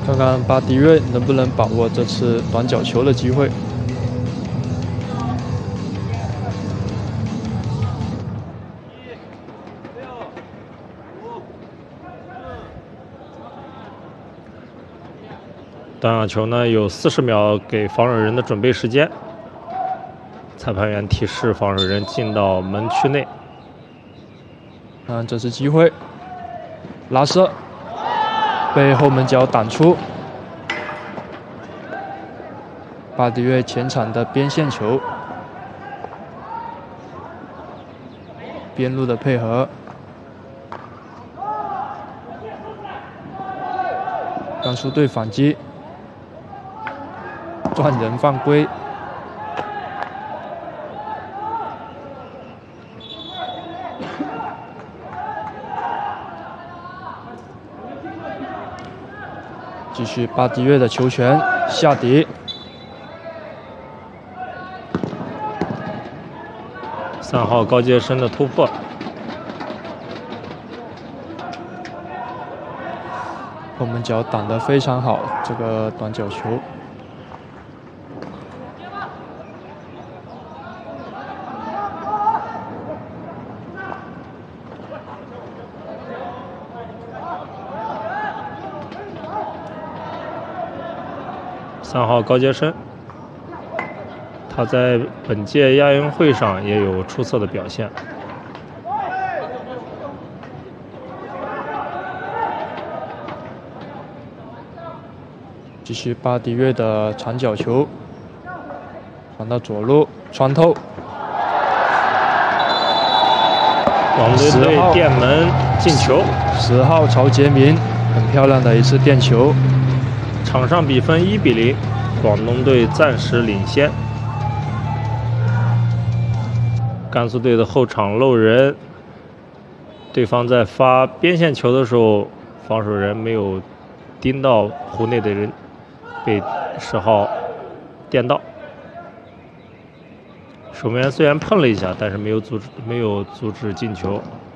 看看巴迪瑞能不能把握这次短角球的机会。 短角球呢有40秒给防守人的准备时间，裁判员提示防守人进到门区内。 这是机会，拉射，被后门角挡出。巴迪瑞前场的边线球，边路的配合。甘肃队反击，撞人犯规。继续巴迪瑞的球权下底 ，3号高阶生的突破， 后门角挡得非常好，这个短角球。 3号高阶生，他在本届亚运会上也有出色的表现。 继续巴迪瑞的长角球，传到左路穿透， 广东队垫门进球。 10号曹杰明，很漂亮的一次垫球。 场上比分1比0，广东队暂时领先。甘肃队的后场漏人，对方在发边线球的时候，防守人没有盯到湖内的人，被10号垫到。守门员虽然碰了一下，但是没有阻止进球。